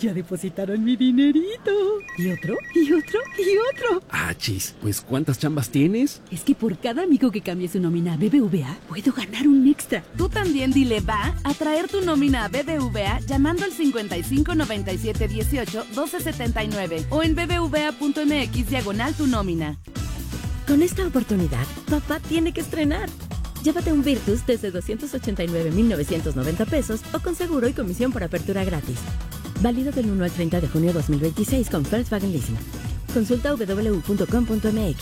Ya depositaron mi dinerito. Y otro, y otro, y otro. Achis, pues ¿cuántas chambas tienes? Es que por cada amigo que cambie su nómina a BBVA, puedo ganar un extra. Tú también dile va a traer tu nómina a BBVA llamando al 55 97 18 12 79 o en bbva.mx /tu nómina. Con esta oportunidad, papá tiene que estrenar. Llévate un Virtus desde 289,990 pesos o con seguro y comisión por apertura gratis. Válido del 1 al 30 de junio 2026 con Volkswagen Leasing. Consulta www.com.mx.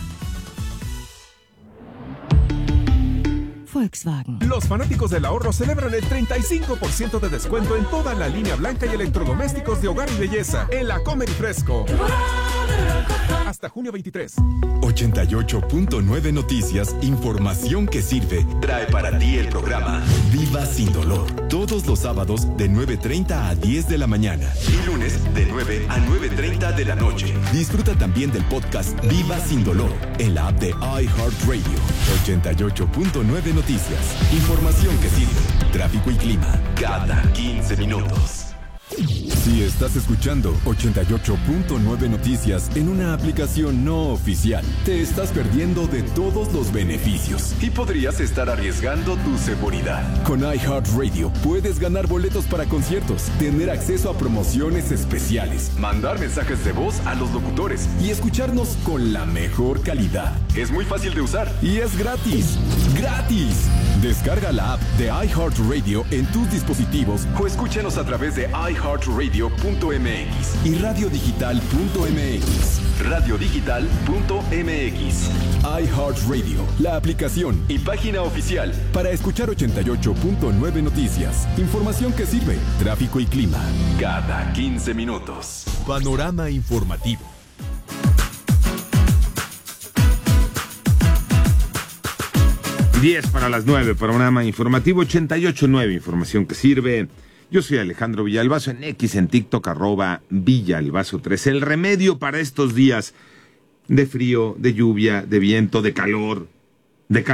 Volkswagen. Los fanáticos del ahorro celebran el 35% de descuento en toda la línea blanca y electrodomésticos de hogar y belleza en la Comer y Fresco. Hasta junio 23. 88.9 Noticias, información que sirve. Trae para ti el programa Viva Sin Dolor. Todos los sábados de 9:30 a 10 de la mañana. Y lunes de 9 a 9:30 de la noche. Disfruta también del podcast Viva Sin Dolor en la app de iHeartRadio. 88.9 Noticias. Información que sirve. Tráfico y clima cada 15 minutos. Si estás escuchando 88.9 Noticias en una aplicación no oficial, te estás perdiendo de todos los beneficios y podrías estar arriesgando tu seguridad. Con iHeartRadio puedes ganar boletos para conciertos, tener acceso a promociones especiales, mandar mensajes de voz a los locutores y escucharnos con la mejor calidad. Es muy fácil de usar y es gratis. ¡Gratis! Descarga la app de iHeartRadio en tus dispositivos o escúchanos a través de iHeartRadio.mx y radiodigital.mx. Radiodigital.mx. iHeartRadio, la aplicación y página oficial para escuchar 88.9 Noticias. Información que sirve. Tráfico y clima cada 15 minutos. Panorama informativo. 10 para las 9, programa informativo 88.9, información que sirve. Yo soy Alejandro Villalbazo, en X, en TikTok, @Villalbazo3. El remedio para estos días de frío, de lluvia, de viento, de calor de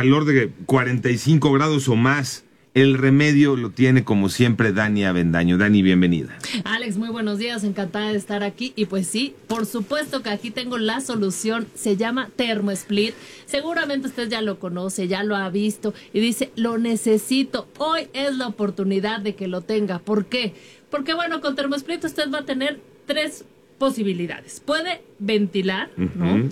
45 grados o más. El remedio lo tiene, como siempre, Dani Avendaño. Dani, bienvenida. Alex, muy buenos días, encantada de estar aquí. Y pues sí, por supuesto que aquí tengo la solución, se llama ThermoSplit. Seguramente usted ya lo conoce, ya lo ha visto y dice, lo necesito. Hoy es la oportunidad de que lo tenga. ¿Por qué? Porque bueno, con ThermoSplit usted va a tener 3 posibilidades. Puede ventilar, ¿no?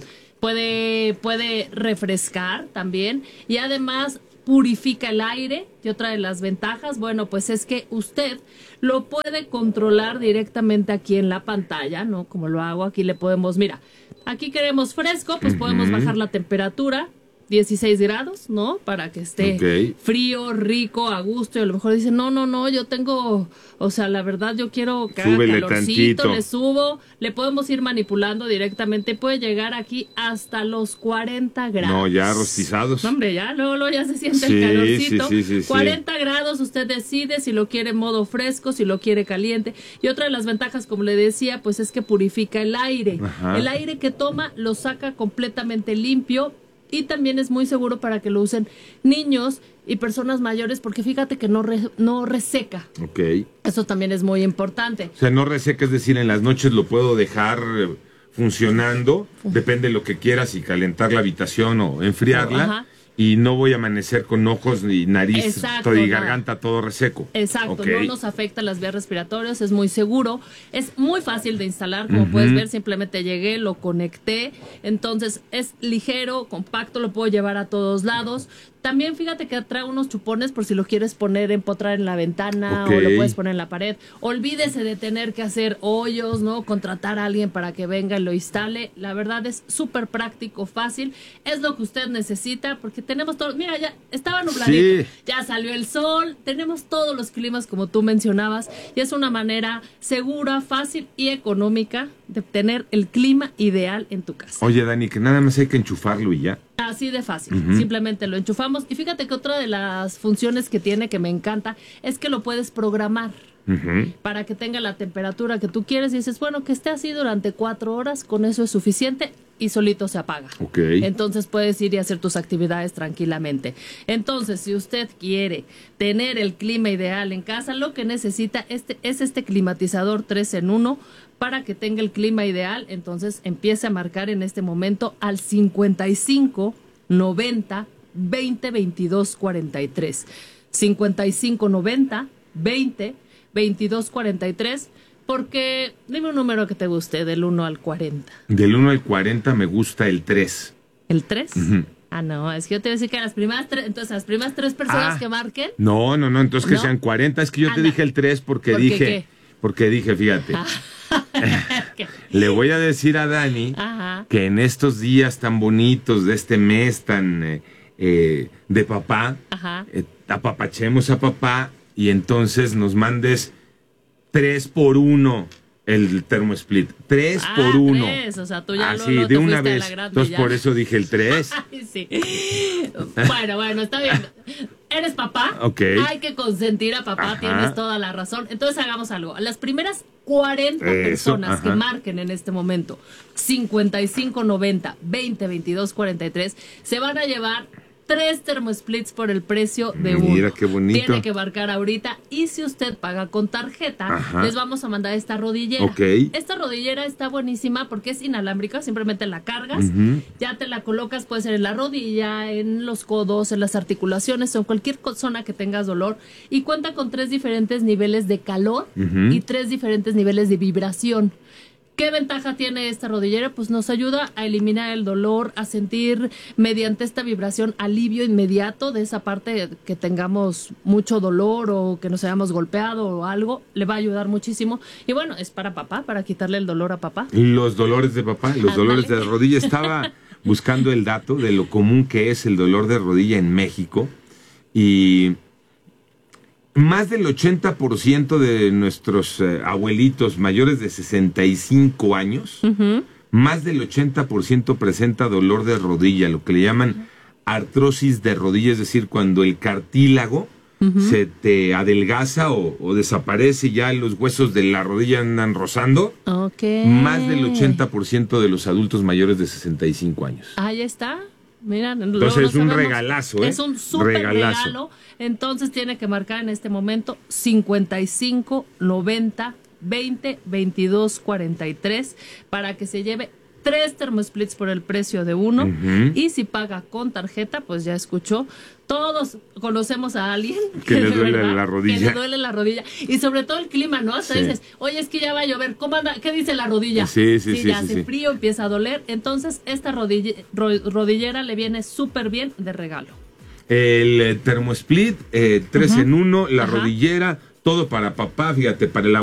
Puede refrescar también y además purifica el aire. Y otra de las ventajas, bueno, pues es que usted lo puede controlar directamente aquí en la pantalla, ¿no? Como lo hago, aquí le podemos, mira, aquí queremos fresco, pues podemos bajar la temperatura, 16 grados, ¿no? Para que esté frío, rico, a gusto. Y a lo mejor dice, no, yo tengo, o sea, la verdad yo quiero que haga calorcito, tantito. Le subo, le podemos ir manipulando directamente. Puede llegar aquí hasta los 40 grados. No, ya rostizados. No, hombre, ya, luego ya se siente el calorcito. Sí, 40 grados, usted decide si lo quiere en modo fresco, si lo quiere caliente. Y otra de las ventajas, como le decía, pues es que purifica el aire. Ajá. El aire que toma lo saca completamente limpio. Y también es muy seguro para que lo usen niños y personas mayores, porque fíjate que no reseca. Ok. Eso también es muy importante. O sea, no reseca, es decir, en las noches lo puedo dejar funcionando, depende de lo que quieras, y calentar la habitación o enfriarla. Ajá. Y no voy a amanecer con ojos y nariz y garganta todo reseco. Exacto, no nos afecta las vías respiratorias, es muy seguro, es muy fácil de instalar, como puedes ver, simplemente llegué, lo conecté, entonces es ligero, compacto, lo puedo llevar a todos lados. También fíjate que trae unos chupones por si lo quieres poner, empotrar en la ventana o lo puedes poner en la pared. Olvídese de tener que hacer hoyos, ¿no? Contratar a alguien para que venga y lo instale. La verdad es súper práctico, fácil. Es lo que usted necesita porque tenemos todo. Mira, ya estaba nubladito, ya salió el sol, tenemos todos los climas como tú mencionabas y es una manera segura, fácil y económica de tener el clima ideal en tu casa. Oye, Dani, que nada más hay que enchufarlo y ya. Así de fácil, simplemente lo enchufamos. Y fíjate que otra de las funciones que tiene, que me encanta, es que lo puedes programar para que tenga la temperatura que tú quieres. Y dices, bueno, que esté así durante 4 horas, con eso es suficiente. y solito se apaga. Ok. Entonces puedes ir y hacer tus actividades tranquilamente. Entonces, si usted quiere tener el clima ideal en casa, lo que necesita es este climatizador 3 en 1 para que tenga el clima ideal. Entonces, empiece a marcar en este momento al 55 90 20 22 43. 55 90 20 22 43. Porque, dime un número que te guste, del 1 al 40. Del 1 al 40 me gusta el 3. ¿El 3? Uh-huh. Ah, no, es que yo te voy a decir que las primeras 3, entonces las primeras 3 personas que marquen. No, entonces que ¿No? sean 40. Es que yo te dije el 3 porque ¿Por dije, qué? porque dije, fíjate. Le voy a decir a Dani Ajá. que en estos días tan bonitos de este mes tan de papá, Ajá. apapachemos a papá y entonces nos mandes 3 por 1 el termosplit. 3 por 1. 3, o sea, tú ya así, lo de te una fuiste a vez. la grande, Entonces ya. por eso dije el 3. Ay, sí. Bueno, está bien. Eres papá. Ok. Hay que consentir a papá, Ajá. tienes toda la razón. Entonces hagamos algo. Las primeras 40 Eso, personas que ajá. marquen en este momento 55 90 20 22 43 se van a llevar 3 termosplits por el precio de uno. Mira qué bonito. Tiene que marcar ahorita y si usted paga con tarjeta, Ajá. les vamos a mandar esta rodillera. Ok. Esta rodillera está buenísima porque es inalámbrica, simplemente la cargas, Ujú. ya te la colocas, puede ser en la rodilla, en los codos, en las articulaciones o en cualquier zona que tengas dolor y cuenta con 3 diferentes niveles de calor Ujú. y 3 diferentes niveles de vibración. ¿Qué ventaja tiene esta rodillera? Pues nos ayuda a eliminar el dolor, a sentir mediante esta vibración alivio inmediato de esa parte que tengamos mucho dolor o que nos hayamos golpeado o algo. Le va a ayudar muchísimo. Y bueno, es para papá, para quitarle el dolor a papá. Los dolores de papá, los Ándale. dolores de rodilla. Estaba buscando el dato de lo común que es el dolor de rodilla en México y más del 80% de nuestros abuelitos mayores de 65 años, más del 80% presenta dolor de rodilla, lo que le llaman artrosis de rodilla, es decir, cuando el cartílago se te adelgaza o desaparece y ya los huesos de la rodilla andan rozando. Ok. Más del 80% de los adultos mayores de 65 años. Ahí está. Mira, Entonces es un regalazo, ¿eh? Es un súper Regalazo. regalo. Entonces tiene que marcar en este momento 55 90 20 22 43 para que se lleve 3 termosplits por el precio de uno. Ujú. Y si paga con tarjeta, pues ya escuchó. Todos conocemos a alguien Que le de duele verdad, la rodilla. Que le duele la rodilla. Y sobre todo el clima, ¿no? Hasta Sí. dices, oye, es que ya va a llover. ¿Cómo anda? ¿Qué dice la rodilla? Sí, ya sí, hace sí. frío, empieza a doler. Entonces, esta rodillera le viene súper bien de regalo. El termosplit, 3 en 1, la Ajá. rodillera, todo para papá, fíjate, para el